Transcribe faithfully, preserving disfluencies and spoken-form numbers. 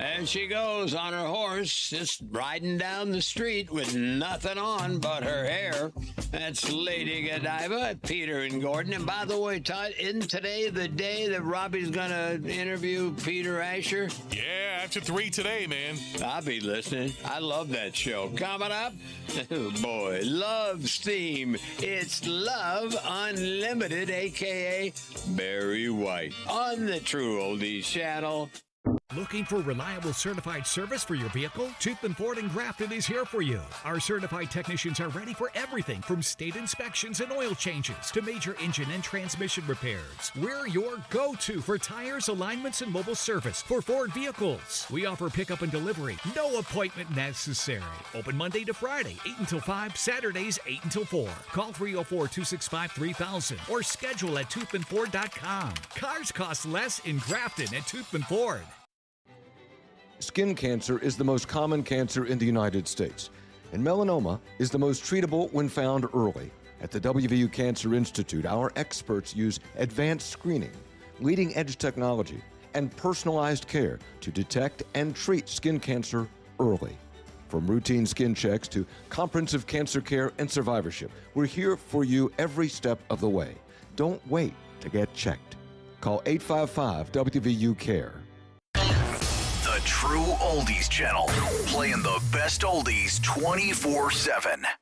There she goes on her horse, just riding down the street with nothing on but her hair. That's Lady Godiva, Peter and Gordon. And by the way, Todd, isn't today the day that Robbie's going to interview Peter Asher? Yeah, after three today, man. I'll be listening. I love that show. Coming up, oh boy, Love's theme. It's Love Unlimited, a k a. Barry White, on the True Oldies channel. Looking for reliable certified service for your vehicle? Toothman Ford in Grafton is here for you. Our certified technicians are ready for everything from state inspections and oil changes to major engine and transmission repairs. We're your go-to for tires, alignments, and mobile service for Ford vehicles. We offer pickup and delivery. No appointment necessary. Open Monday to Friday, eight until five, Saturdays, eight until four. Call three oh four, two six five, three thousand or schedule at toothman ford dot com. Cars cost less in Grafton at Toothman Ford. Skin cancer is the most common cancer in the United States, and melanoma is the most treatable when found early. At the W V U Cancer Institute, our experts use advanced screening, leading-edge technology, and personalized care to detect and treat skin cancer early. From routine skin checks to comprehensive cancer care and survivorship, we're here for you every step of the way. Don't wait to get checked. Call eight five five W V U CARE. The True Oldies Channel, playing the best oldies twenty-four seven.